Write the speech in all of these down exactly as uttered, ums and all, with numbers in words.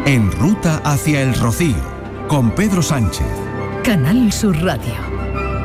En ruta hacia el Rocío, con Pedro Sánchez. Canal Sur Radio.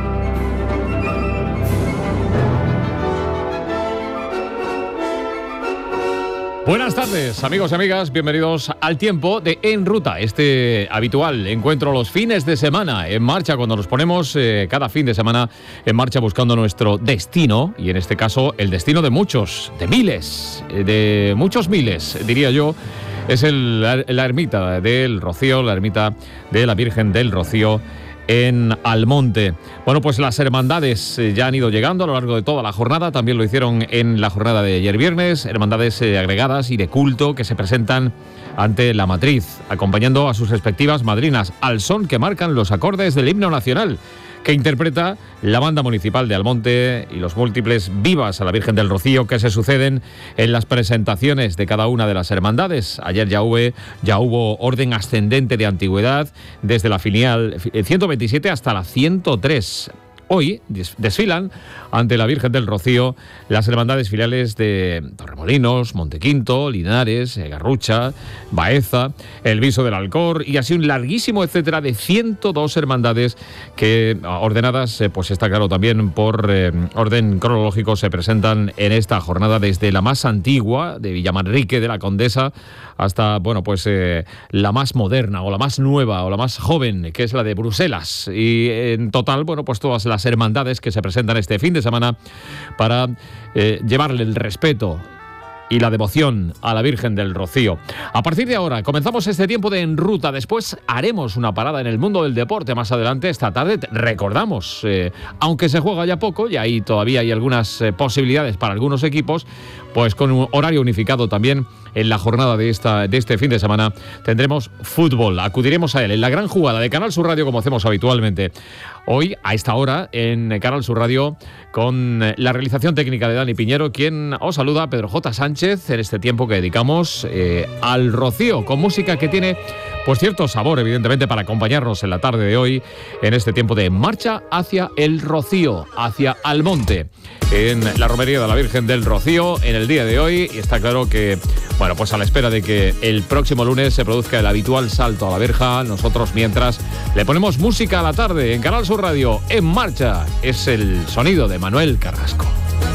Buenas tardes, amigos y amigas, bienvenidos al tiempo de En Ruta, este habitual encuentro los fines de semana en marcha, cuando nos ponemos eh, cada fin de semana en marcha buscando nuestro destino, y en este caso el destino de muchos, de miles, de muchos miles, diría yo. Es el, la, la ermita del Rocío, la ermita de la Virgen del Rocío en Almonte. Bueno, pues las hermandades eh, ya han ido llegando a lo largo de toda la jornada, también lo hicieron en la jornada de ayer viernes, hermandades eh, agregadas y de culto que se presentan ante la matriz, acompañando a sus respectivas madrinas, al son que marcan los acordes del himno nacional, que interpreta la banda municipal de Almonte y los múltiples vivas a la Virgen del Rocío que se suceden en las presentaciones de cada una de las hermandades. Ayer ya hubo, ya hubo orden ascendente de antigüedad desde la filial ciento veintisiete hasta la ciento tres. Hoy desfilan ante la Virgen del Rocío las hermandades filiales de Torremolinos, Montequinto, Linares, Garrucha, Baeza, El Viso del Alcor y así un larguísimo etcétera de ciento dos hermandades que, ordenadas, pues está claro también por eh, orden cronológico, se presentan en esta jornada desde la más antigua de Villamanrique de la Condesa hasta, bueno, pues eh, la más moderna o la más nueva o la más joven, que es la de Bruselas. Y en total, bueno, pues todas las hermandades que se presentan este fin de semana para eh, llevarle el respeto y la devoción a la Virgen del Rocío. A partir de ahora comenzamos este tiempo de En Ruta. Después haremos una parada en el mundo del deporte. Más adelante esta tarde recordamos, eh, aunque se juega ya poco y ahí todavía hay algunas eh, posibilidades para algunos equipos, pues con un horario unificado también en la jornada de, esta, de este fin de semana tendremos fútbol. Acudiremos a él en la gran jugada de Canal Sur Radio, como hacemos habitualmente. Hoy, a esta hora, en Canal Sur Radio, con la realización técnica de Dani Piñero, quien os saluda, Pedro J. Sánchez, en este tiempo que dedicamos eh, al Rocío, con música que tiene, pues, cierto sabor, evidentemente, para acompañarnos en la tarde de hoy, en este tiempo de marcha hacia el Rocío, hacia Almonte, en la romería de la Virgen del Rocío, en el día de hoy. Y está claro que, bueno, pues a la espera de que el próximo lunes se produzca el habitual salto a la verja, nosotros mientras le ponemos música a la tarde en Canal Sur Radio. En marcha es el sonido de Manuel Carrasco.